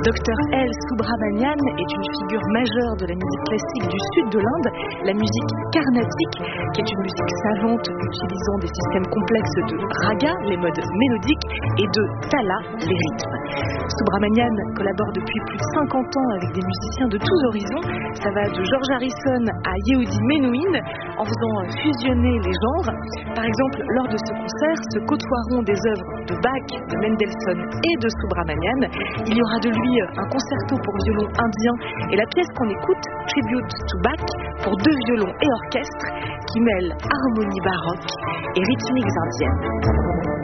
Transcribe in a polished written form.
Dr L. Subramanian est une figure majeure de la musique classique du sud de l'Inde, la musique carnatique, qui est une musique savante utilisant des systèmes complexes de raga, les modes mélodiques, et de tala, les rythmes. Subramanian collabore depuis plus de 50 ans avec des musiciens de tous horizons. Ça va de George Harrison à Yehudi Menuhin, en faisant fusionner les genres. Par exemple, lors de ce concert, se côtoieront des œuvres de Bach, de Mendelssohn et de Subramanian. Il y aura de lui un concerto pour violon indien et la pièce qu'on écoute, Tribute to Bach, pour 2 violons et orchestre, qui mêle harmonie baroque et rythmiques indiennes.